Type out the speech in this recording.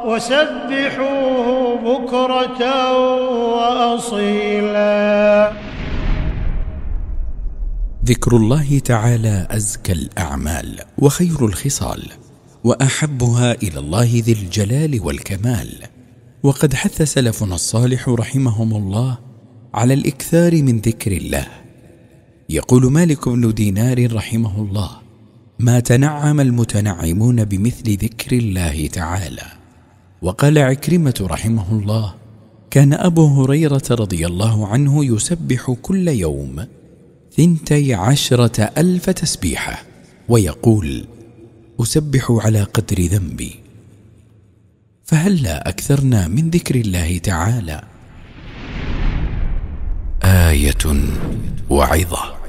وسبحوه بكرة وأصيلا. ذكر الله تعالى أزكى الأعمال وخير الخصال، وأحبها إلى الله ذي الجلال والكمال. وقد حث سلفنا الصالح رحمهم الله على الإكثار من ذكر الله. يقول مالك بن دينار رحمه الله: ما تنعم المتنعمون بمثل ذكر الله تعالى. وقال عكرمة رحمه الله: كان أبو هريرة رضي الله عنه يسبح كل يوم 12,000 تسبيحة، ويقول: أسبح على قدر ذنبي. فهلا أكثرنا من ذكر الله تعالى. آية وعظة.